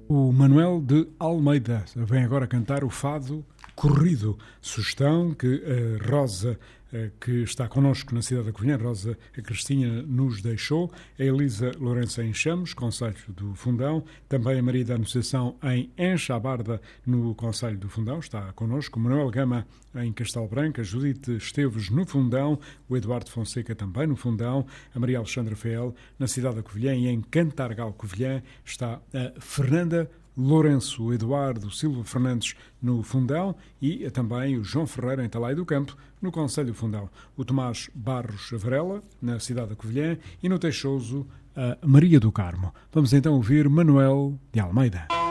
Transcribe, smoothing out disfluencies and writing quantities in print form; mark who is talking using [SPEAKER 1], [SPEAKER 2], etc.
[SPEAKER 1] O Manuel de Almeida vem agora cantar o fado Corrido, sugestão que a Rosa, que está connosco na cidade da Covilhã, Rosa Cristina, nos deixou, a Elisa Lourenço em Chamos, concelho do Fundão, também a Maria da Anunciação em Enxabarda, no concelho do Fundão, está connosco, o Manuel Gama em Castelo Branco, a Judite Esteves no Fundão, o Eduardo Fonseca também no Fundão, a Maria Alexandra Feel na cidade da Covilhã e em Cantargal Covilhã está a Fernanda Lourenço, o Eduardo Silva Fernandes no Fundão e também o João Ferreira em Talai do Campo, no concelho do Fundão. O Tomás Barros Varela, na cidade da Covilhã, e no Teixoso, a Maria do Carmo. Vamos então ouvir Manuel de Almeida.